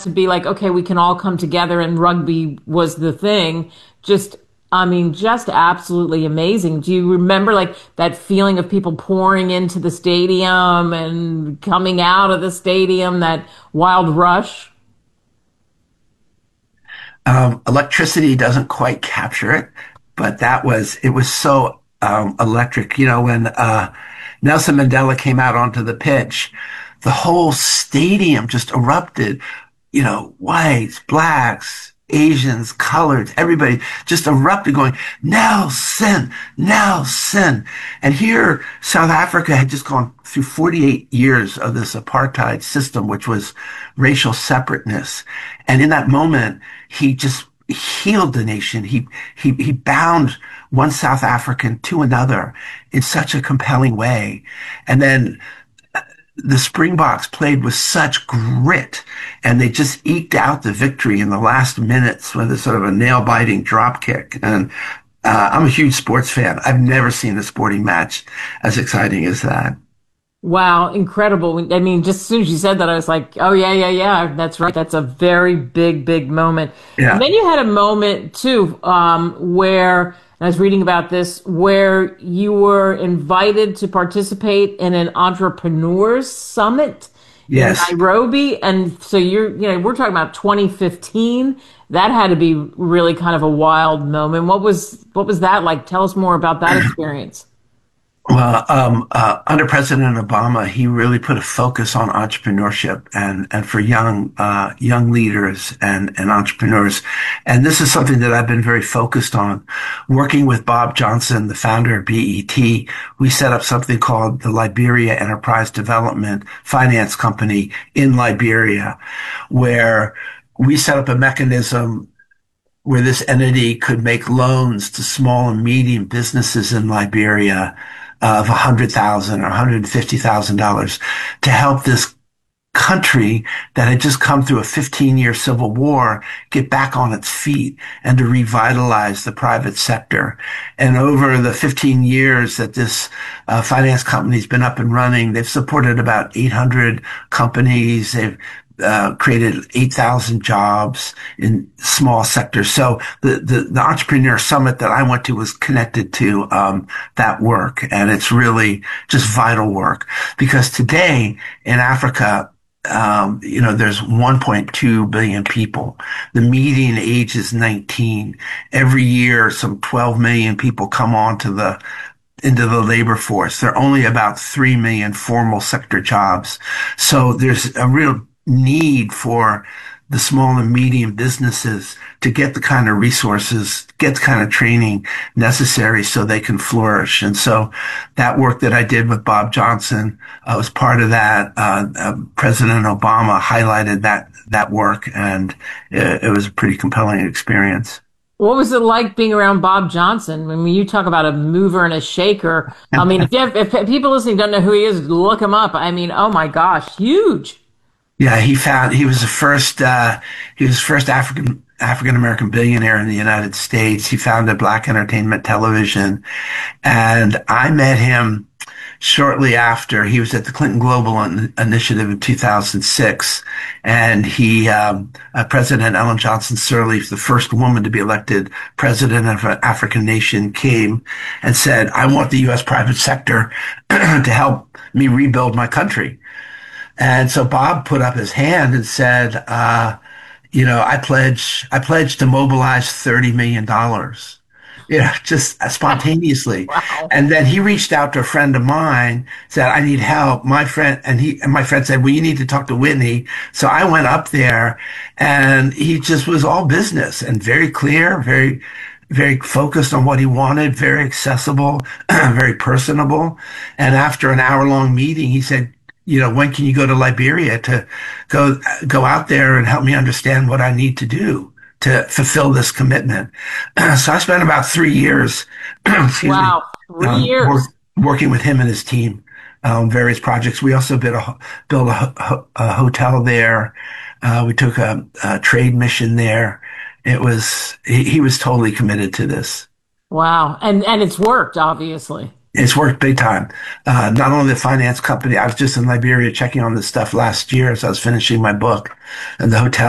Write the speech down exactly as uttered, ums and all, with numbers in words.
to be like, okay, we can all come together and rugby was the thing. Just, I mean, just absolutely amazing. Do you remember like that feeling of people pouring into the stadium and coming out of the stadium, that wild rush? Um, electricity doesn't quite capture it, but that was it was so um, electric. You know, when uh, Nelson Mandela came out onto the pitch, the whole stadium just erupted. You know, whites, blacks, Asians, coloreds, everybody just erupted, going Nelson, Nelson. And here, South Africa had just gone through forty-eight years of this apartheid system, which was racial separateness. And in that moment, he just healed the nation. He, he, he bound one South African to another in such a compelling way. And then the Springboks played with such grit, and they just eked out the victory in the last minutes with a sort of a nail-biting drop kick. And uh, I'm a huge sports fan. I've never seen a sporting match as exciting as that. Wow, incredible. I mean, just as soon as you said that, I was like, oh, yeah, yeah, yeah, that's right. That's a very big, big moment. And Yeah. then you had a moment, too, um, where, and I was reading about this, where you were invited to participate in an entrepreneurs summit in Yes. Nairobi. And so you're, you know, we're talking about twenty fifteen. That had to be really kind of a wild moment. What was, what was that like? Tell us more about that experience. Well, um, uh, under President Obama, he really put a focus on entrepreneurship and, and for young, uh, young leaders and, and entrepreneurs. And this is something that I've been very focused on. Working with Bob Johnson, the founder of B E T, we set up something called the Liberia Enterprise Development Finance Company in Liberia, where we set up a mechanism where this entity could make loans to small and medium businesses in Liberia of one hundred thousand dollars or one hundred fifty thousand dollars to help this country that had just come through a fifteen year civil war get back on its feet and to revitalize the private sector. And over the fifteen years that this uh, finance company's been up and running, they've supported about eight hundred companies. They've uh, created eight thousand jobs in small sectors. So the, the, the entrepreneur summit that I went to was connected to, um, that work. And it's really just vital work because today in Africa, um, you know, there's one point two billion people. The median age is nineteen. Every year, some twelve million people come on to the into the labor force. There are only about three million formal sector jobs. So there's a real need for the small and medium businesses to get the kind of resources, get the kind of training necessary so they can flourish. And so that work that I did with Bob Johnson uh, was part of that. Uh, uh, President Obama highlighted that, that work, and it, it was a pretty compelling experience. What was it like being around Bob Johnson? I mean, you talk about a mover and a shaker. I mean, if, you have, if people listening don't know who he is, look him up. I mean, oh my gosh, huge. Yeah, he found he was the first uh he was the first African African American billionaire in the United States. He founded Black Entertainment Television, and I met him shortly after. He was at the Clinton Global In- Initiative in two thousand six, and he um uh, President Ellen Johnson Sirleaf, the first woman to be elected president of an African nation, came and said, "I want the U S private sector to help me rebuild my country." And so Bob put up his hand and said, uh, you know, I pledge, I pledge to mobilize thirty million dollars, you know, just spontaneously. Wow. And then he reached out to a friend of mine, said, I need help. My friend, and he, and my friend said, well, you need to talk to Whitney. So I went up there, and he just was all business and very clear, very, very focused on what he wanted, very accessible, very personable. And after an hour long meeting, he said, you know, when can you go to Liberia to go, go out there and help me understand what I need to do to fulfill this commitment? So I spent about three years, excuse me, Wow. Three um, work, years. working with him and his team on various projects. We also built a, built a, ho- a hotel there. Uh, we took a, a trade mission there. It was, he, he was totally committed to this. Wow. And and it's worked, obviously. It's worked big time. Uh, not only the finance company, I was just in Liberia checking on this stuff last year as I was finishing my book, and the hotel